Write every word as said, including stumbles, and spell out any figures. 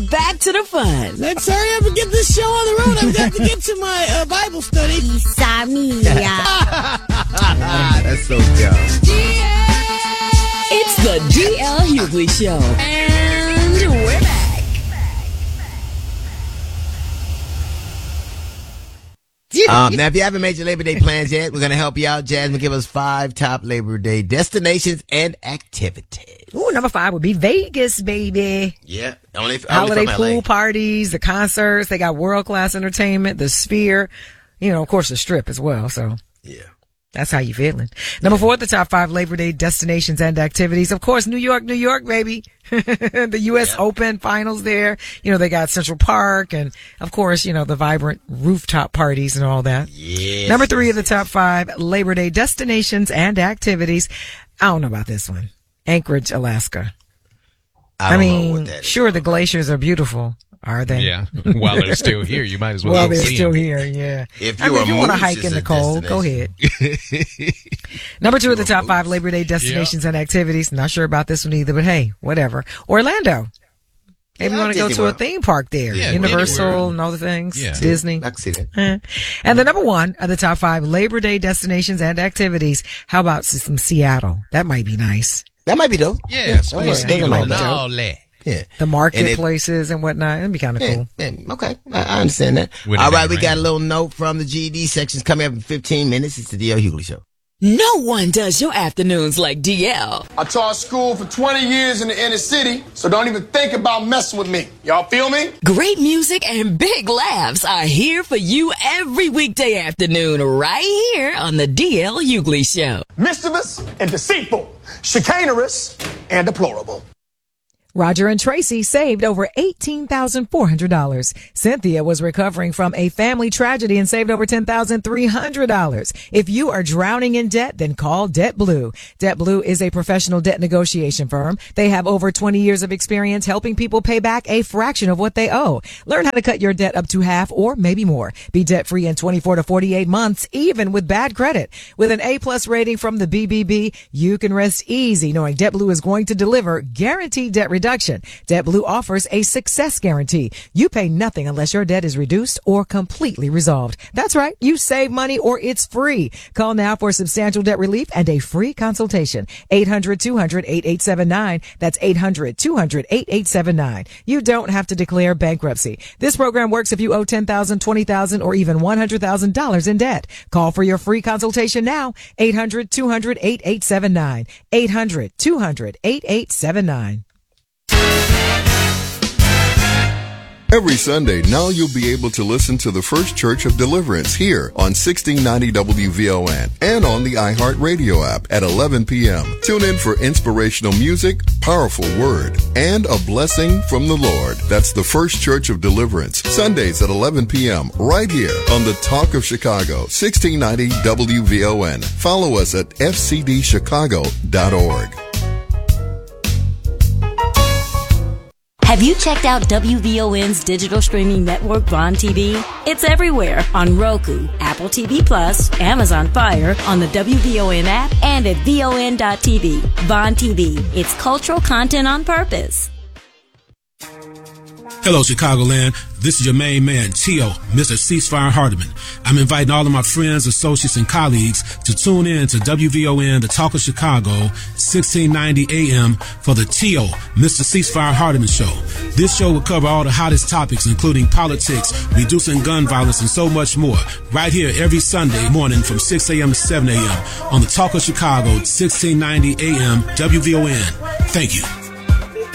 back to the fun. Let's hurry up and get this show on the road. I've got to get to my uh, Bible study. Isa mia. That's so dumb. It's the D L Hughley Show. And we're back. Um, now, if you haven't made your Labor Day plans yet, we're going to help you out. Jasmine, give us five top Labor Day destinations and activities. Ooh, number five would be Vegas, baby. Yeah. Only, only Holiday from pool L A. parties, the concerts. They got world-class entertainment, the Sphere. You know, of course, the Strip as well. So, yeah. That's how you feeling. Number four, the top five Labor Day destinations and activities. Of course, New York, New York, baby. The U S. Yep. Open finals there. You know, they got Central Park and, of course, you know, the vibrant rooftop parties and all that. Yes. Number three of the top five Labor Day destinations and activities. I don't know about this one. Anchorage, Alaska. I, I mean, sure, the glaciers are beautiful. Are they? Yeah. While they're still here, you might as well. While go they're see still them. here, yeah. If I you, mean, if you want to hike in the cold, go ahead. Number two of the top five Labor Day destinations yeah. and activities. Not sure about this one either, but hey, whatever. Orlando. Maybe yeah, you want to go to a theme park there. Yeah, Universal anywhere. and other things. Yeah. Disney. I can see that. Eh. And the number one of the top five Labor Day destinations and activities. How about some Seattle? That might be nice. That might be dope. Yeah. yeah. Oh, yeah. Steel Might and be all dope. that. Yeah. The marketplaces and, and whatnot. That'd be kind of yeah, cool. Yeah, okay. I, I understand that. With all right, we rain. got a little note from the G E D sections coming up in fifteen minutes. It's the D L Hughley Show. No one does your afternoons like D L. I taught school for twenty years in the inner city, so don't even think about messing with me. Y'all feel me? Great music and big laughs are here for you every weekday afternoon right here on the D L Hughley Show. Mischievous and deceitful, chicanerous and deplorable. Roger and Tracy saved over eighteen thousand four hundred dollars. Cynthia was recovering from a family tragedy and saved over ten thousand three hundred dollars. If you are drowning in debt, then call DebtBlue. DebtBlue is a professional debt negotiation firm. They have over twenty years of experience helping people pay back a fraction of what they owe. Learn how to cut your debt up to half or maybe more. Be debt-free in twenty-four to forty-eight months, even with bad credit. With an A-plus rating from the B B B, you can rest easy knowing DebtBlue is going to deliver guaranteed debt reduction. DebtBlue offers a success guarantee. You pay nothing unless your debt is reduced or completely resolved. That's right. You save money or it's free. Call now for substantial debt relief and a free consultation. eight hundred two hundred eighty-eight seventy-nine. That's eight hundred two hundred eighty-eight seventy-nine. You don't have to declare bankruptcy. This program works if you owe ten thousand dollars, twenty thousand dollars, or even one hundred thousand dollars in debt. Call for your free consultation now. eight hundred two hundred eighty-eight seventy-nine. eight hundred two hundred eighty-eight seventy-nine. Every Sunday, now you'll be able to listen to the First Church of Deliverance here on sixteen ninety W V O N and on the iHeartRadio app at eleven p.m. Tune in for inspirational music, powerful word, and a blessing from the Lord. That's the First Church of Deliverance, Sundays at eleven p.m. right here on the Talk of Chicago, sixteen ninety W V O N. Follow us at f c d chicago dot org. Have you checked out W V O N's digital streaming network, Vaughn T V? It's everywhere on Roku, Apple T V Plus, Amazon Fire, on the W V O N app, and at V O N dot T V. Vaughn T V. It's cultural content on purpose. Hello, Chicagoland. This is your main man, Tio, Mister Ceasefire Hardiman. I'm inviting all of my friends, associates, and colleagues to tune in to W V O N, the Talk of Chicago, sixteen ninety A M for the Tio, Mister Ceasefire Hardiman Show. This show will cover all the hottest topics, including politics, reducing gun violence, and so much more, right here every Sunday morning from six a.m. to seven a.m. on the Talk of Chicago, sixteen ninety A M, W V O N. Thank you.